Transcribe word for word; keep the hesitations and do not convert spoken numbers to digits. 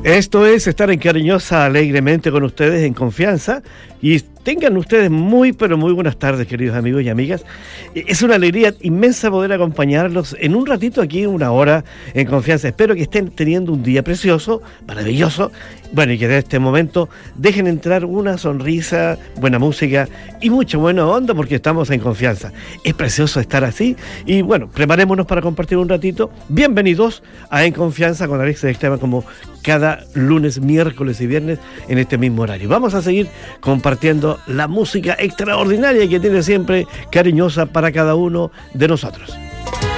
Esto es estar en Cariñosa alegremente con ustedes en confianza y tengan ustedes muy pero muy buenas tardes, queridos amigos y amigas. Es una alegría inmensa poder acompañarlos en un ratito aquí, una hora en confianza. Espero que estén teniendo un día precioso, maravilloso, bueno, y que de este momento dejen entrar una sonrisa, buena música y mucha buena onda porque estamos en confianza. Es precioso estar así y bueno, preparémonos para compartir un ratito. Bienvenidos a En Confianza con Alexis Esteban, como cada lunes, miércoles y viernes en este mismo horario. Vamos a seguir compartiendo la música extraordinaria que tiene siempre Cariñosa para cada uno de nosotros.